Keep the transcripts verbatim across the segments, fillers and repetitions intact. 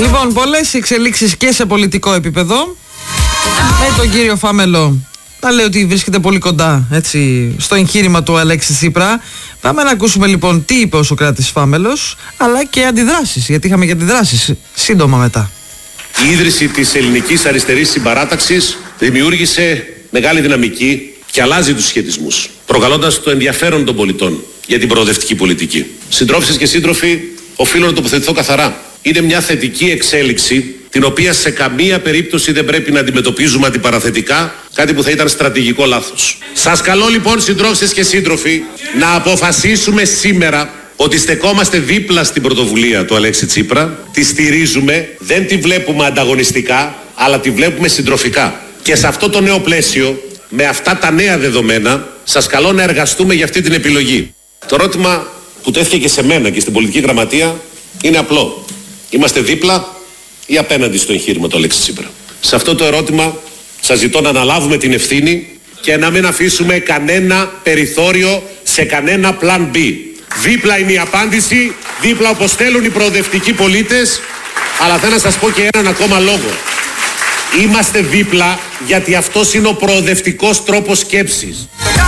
Λοιπόν, πολλές εξελίξεις και σε πολιτικό επίπεδο. Με τον κύριο Φάμελο να λέει ότι βρίσκεται πολύ κοντά, έτσι, στο εγχείρημα του Αλέξη Τσίπρα. Πάμε να ακούσουμε λοιπόν τι είπε ο Σωκράτης Φάμελος, αλλά και αντιδράσεις, γιατί είχαμε και αντιδράσεις σύντομα μετά. Η ίδρυση της ελληνικής αριστερής συμπαράταξης δημιούργησε μεγάλη δυναμική και αλλάζει τους σχετισμούς, προκαλώντας το ενδιαφέρον των πολιτών για την προοδευτική πολιτική. Συντρόφισσες και σύντροφοι, οφείλω να τοποθετηθώ καθαρά. Είναι μια θετική εξέλιξη, την οποία σε καμία περίπτωση δεν πρέπει να αντιμετωπίζουμε αντιπαραθετικά, κάτι που θα ήταν στρατηγικό λάθος. Σας καλώ λοιπόν, συντρόφισσες και σύντροφοι, να αποφασίσουμε σήμερα ότι στεκόμαστε δίπλα στην πρωτοβουλία του Αλέξη Τσίπρα, τη στηρίζουμε, δεν τη βλέπουμε ανταγωνιστικά, αλλά τη βλέπουμε συντροφικά. Και σε αυτό το νέο πλαίσιο, με αυτά τα νέα δεδομένα, σας καλώ να εργαστούμε για αυτή την επιλογή. Το ερώτημα που τέθηκε και σε μένα και στην πολιτική γραμματεία είναι απλό. Είμαστε δίπλα ή απέναντι στο εγχείρημα του Αλέξη Τσίπρα? Σε αυτό το ερώτημα σας ζητώ να αναλάβουμε την ευθύνη και να μην αφήσουμε κανένα περιθώριο σε κανένα plan B. Δίπλα είναι η απάντηση, δίπλα όπως θέλουν οι προοδευτικοί πολίτες, αλλά θέλω να σας πω και έναν ακόμα λόγο. Είμαστε δίπλα γιατί αυτός είναι ο προοδευτικός τρόπος σκέψης.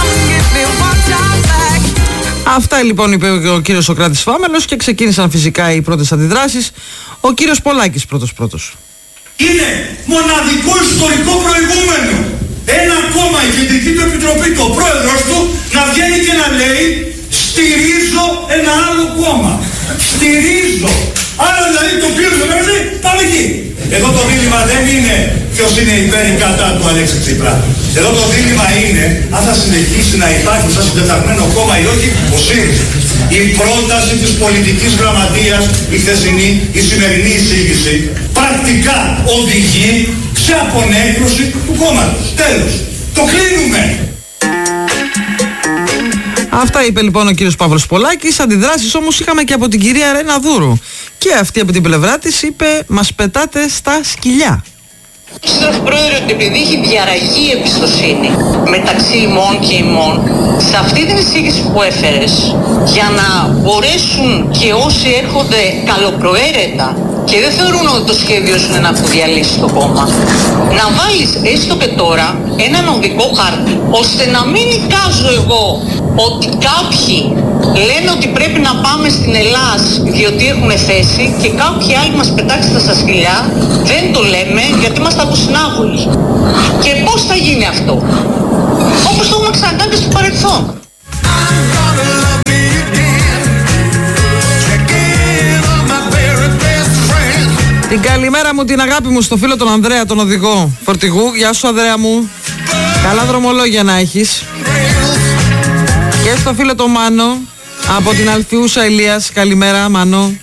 Αυτά λοιπόν είπε ο κύριος Σωκράτης Φάμελος και ξεκίνησαν φυσικά οι πρώτες αντιδράσεις. Ο κύριος Πολάκης πρώτος πρώτος. Είναι μοναδικό ιστορικό προηγούμενο. Ένα κόμμα, η Κεντρική του Επιτροπή, το πρόεδρος του, να βγαίνει και να λέει στηρίζω ένα άλλο κόμμα. Στηρίζω. Άρα δηλαδή το οποίο θα λέει πάμε εκεί. Εδώ το δίλημμα δεν είναι ποιος είναι υπέρ ή κατά του Αλέξη Τσίπρα. Εδώ το δίλημμα είναι αν θα συνεχίσει να υπάρχει σαν συντεταγμένο κόμμα ή όχι ο ΣΥΡΙΖΑ. Η πρόταση της πολιτικής γραμματείας, η χθεσινή, η σημερινή εισήγηση, πρακτικά οδηγεί σε απονέκρωση του κόμματος. Τέλος. Το κλείνουμε. Αυτά είπε λοιπόν ο κύριος Παύλος Πολάκης. Αντιδράσεις όμως είχαμε και από την κυρία Ρένα Δούρου. Και αυτή από την πλευρά της είπε μας πετάτε στα σκυλιά. Σύντροφε Πρόεδρε, ότι επειδή έχει διαραγεί εμπιστοσύνη μεταξύ ημών και ημών, σε αυτή την εισήγηση που έφερες, για να μπορέσουν και όσοι έρχονται καλοπροαίρετα και δεν θεωρούν ότι το σχέδιο σου είναι να αποδιαλύσει το κόμμα, να βάλεις έστω και τώρα έναν οδικό χάρτη, ώστε να μην εικάζω εγώ ότι κάποιοι λένε ότι πρέπει να πάμε στην Ελλάς διότι έχουν θέση και κάποιοι άλλοι μας πετάξετε στα σκυλιά. Δεν το λέμε γιατί είμαστε αποσυνάγωγοι. Και πώς θα γίνει αυτό? Όπως το έχουμε ξανακάνει και στο παρελθόν. Την καλημέρα μου, την αγάπη μου στο φίλο τον Ανδρέα, τον οδηγό φορτηγού. Γεια σου Ανδρέα μου. Καλά δρομολόγια να έχεις. Και στο φίλο τον Μάνο από την Αλφιούσα Ηλίας. Καλημέρα Μάνο.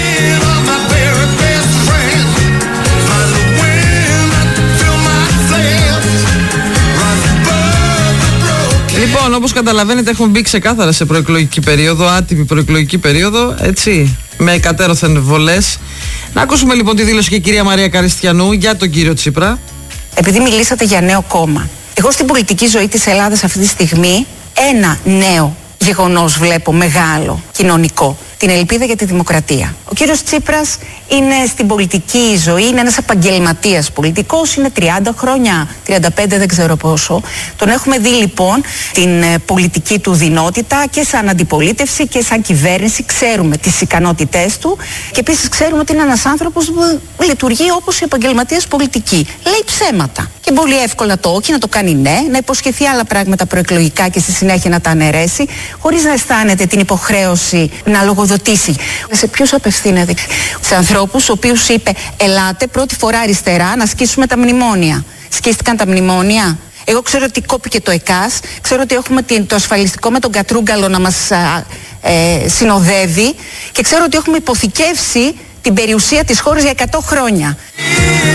Λοιπόν, όπως καταλαβαίνετε έχουμε μπει ξεκάθαρα σε προεκλογική περίοδο, άτυπη προεκλογική περίοδο, έτσι, με εκατέρωθεν βολές. Να ακούσουμε λοιπόν τη δήλωση και η κυρία Μαρία Καριστιανού για τον κύριο Τσίπρα. Επειδή μιλήσατε για νέο κόμμα, εγώ στην πολιτική ζωή της Ελλάδας αυτή τη στιγμή ένα νέο γεγονός βλέπω μεγάλο, κοινωνικό. Την ελπίδα για τη δημοκρατία. Ο κύριος Τσίπρας είναι στην πολιτική ζωή, είναι ένας επαγγελματίας πολιτικός, είναι τριάντα χρόνια, τριάντα πέντε δεν ξέρω πόσο. Τον έχουμε δει λοιπόν την ε, πολιτική του δυνότητα και σαν αντιπολίτευση και σαν κυβέρνηση. Ξέρουμε τις ικανότητές του και επίσης ξέρουμε ότι είναι ένας άνθρωπος που λειτουργεί όπως οι επαγγελματίες πολιτικοί. Λέει ψέματα. Και πολύ εύκολα το όχι, να το κάνει ναι, να υποσχεθεί άλλα πράγματα προεκλογικά και στη συνέχεια να τα αναιρέσει, χωρίς να αισθάνεται την υποχρέωση να λογοδοτήσει. Σε ποιους απευθύνεται? Σε ανθρώπους, ο οποίους είπε ελάτε πρώτη φορά αριστερά να σκίσουμε τα μνημόνια. Σκίστηκαν τα μνημόνια? Εγώ ξέρω ότι κόπηκε το ΕΚΑΣ, ξέρω ότι έχουμε το ασφαλιστικό με τον Κατρούγκαλο να μας α, ε, συνοδεύει και ξέρω ότι έχουμε υποθηκεύσει την περιουσία της χώρας για εκατό χρόνια.